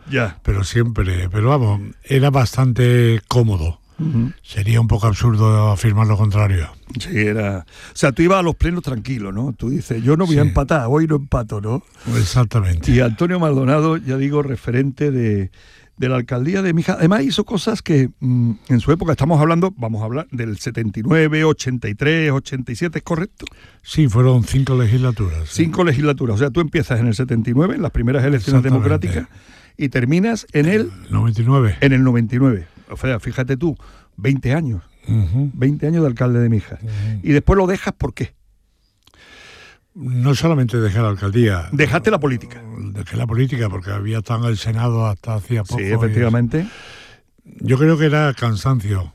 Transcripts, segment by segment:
Ya. pero siempre, pero vamos, era bastante cómodo. Uh-huh. Sería un poco absurdo afirmar lo contrario. Sí, era... O sea, tú ibas a los plenos tranquilo, ¿no? Tú dices, yo no voy a empatar, hoy no empato, ¿no? Exactamente. Y Antonio Maldonado, ya digo, referente de la alcaldía de Mijas. Además hizo cosas que en su época, vamos a hablar del 79, 83, 87, ¿es correcto? Sí, fueron 5 legislaturas. 5 legislaturas, o sea, tú empiezas en el 79, en las primeras elecciones democráticas, y terminas en el 99. En el 99. O sea, fíjate tú, 20 años. Uh-huh. 20 años de alcalde de Mijas. Uh-huh. Y después lo dejas, ¿por qué? No solamente dejé la alcaldía. Dejaste la política. Dejé la política porque había estado en el Senado hasta hacía poco. Sí, efectivamente. Yo creo que era cansancio.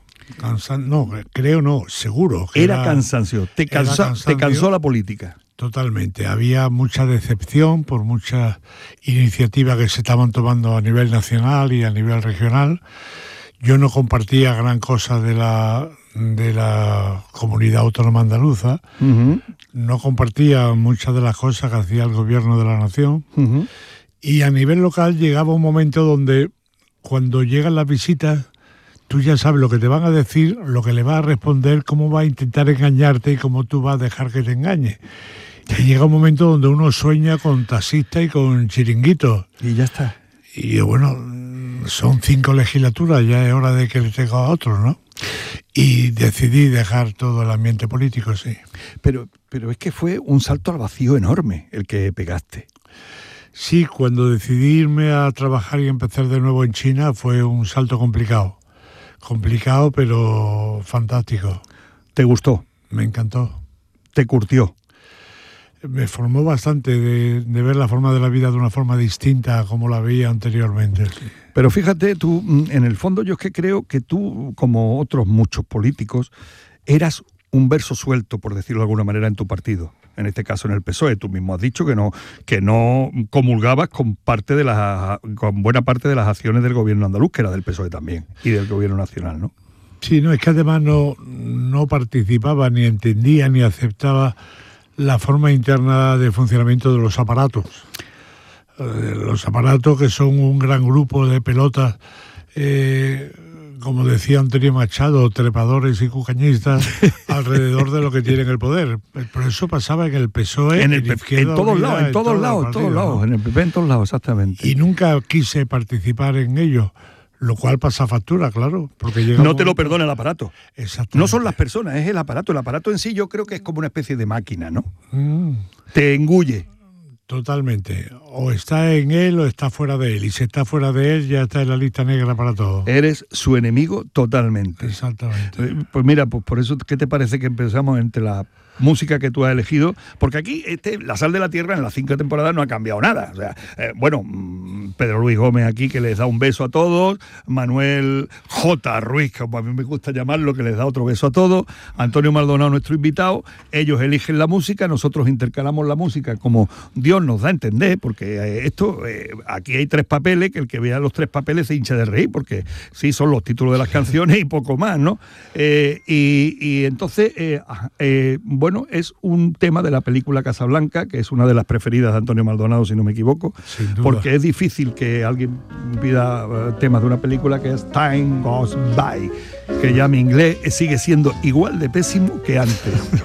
Seguro. Que era cansancio. Te cansó la política. Totalmente. Había mucha decepción por muchas iniciativas que se estaban tomando a nivel nacional y a nivel regional. Yo no compartía gran cosa de la comunidad autónoma andaluza. Uh-huh. No compartía muchas de las cosas que hacía el gobierno de la nación. Uh-huh. Y a nivel local llegaba un momento donde cuando llegan las visitas, tú ya sabes lo que te van a decir, lo que le vas a responder, cómo va a intentar engañarte y cómo tú vas a dejar que te engañe. Y llega un momento donde uno sueña con taxistas y con chiringuitos. Y ya está. Y bueno, son 5 legislaturas, ya es hora de que le tenga a otros, ¿no? Y decidí dejar todo el ambiente político, sí. Pero es que fue un salto al vacío enorme el que pegaste. Sí, cuando decidí irme a trabajar y empezar de nuevo en China fue un salto complicado. Complicado, pero fantástico. ¿Te gustó? Me encantó. ¿Te curtió? Me formó bastante de ver la forma de la vida de una forma distinta a como la veía anteriormente. Sí. Pero fíjate, tú, en el fondo yo es que creo que tú, como otros muchos políticos, eras un verso suelto, por decirlo de alguna manera, en tu partido. En este caso en el PSOE. Tú mismo has dicho que no comulgabas con buena parte de las acciones del gobierno andaluz, que era del PSOE también, y del gobierno nacional, ¿no? Sí, no, es que además no participaba, ni entendía, ni aceptaba la forma interna de funcionamiento de los aparatos. Los aparatos que son un gran grupo de pelotas, como decía Antonio Machado, trepadores y cucañistas alrededor de lo que tienen el poder. Pero eso pasaba en el PSOE, en todos lados, en el PP, en todos lados, exactamente. Y nunca quise participar en ello. Lo cual pasa factura, claro. Porque no te lo perdona el aparato. Exactamente. No son las personas, es el aparato. El aparato en sí yo creo que es como una especie de máquina, ¿no? Te engulle. Totalmente. O está en él o está fuera de él. Y si está fuera de él, ya está en la lista negra para todo. Eres su enemigo totalmente. Exactamente. Pues mira, pues por eso, ¿qué te parece que empezamos entre la música que tú has elegido? Porque aquí La Sal de la Tierra en las 5 temporadas no ha cambiado nada. O sea, Pedro Luis Gómez aquí, que les da un beso a todos, Manuel J. Ruiz, como a mí me gusta llamarlo, que les da otro beso a todos, Antonio Maldonado, nuestro invitado. Ellos eligen la música, nosotros intercalamos la música como Dios nos da a entender, porque aquí hay 3 papeles, que el que vea los 3 papeles se hincha de reír, porque sí, son los títulos de las canciones y poco más, ¿no? Y entonces, bueno, es un tema de la película Casablanca, que es una de las preferidas de Antonio Maldonado, si no me equivoco, porque es difícil que alguien pida temas de una película que es Time Goes By, que ya mi inglés sigue siendo igual de pésimo que antes.